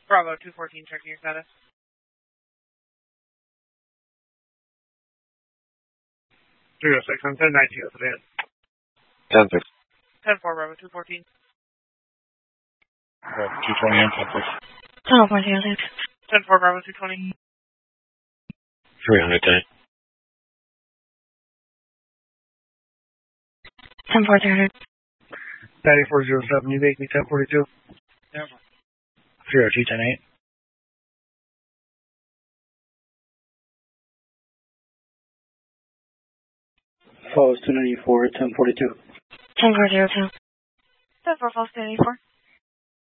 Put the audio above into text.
Bravo 214, checking your status. Zero 6, I'm 1019, that's it. 10-6. 10-4, Bravo 214. Bravo 220, I'm 10-6. 10-4, Bravo 220. 300, 10. 10-4, 300. 9407, you make me 1042. 02, 10-8. 294, 1042. 10-4, 02. 10-4, false 294.